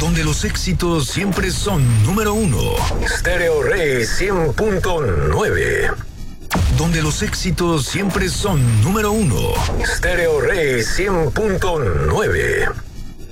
donde los éxitos siempre son número uno. Stereo Rey 100.9. Donde los éxitos siempre son número uno. Stereo Rey 100.9.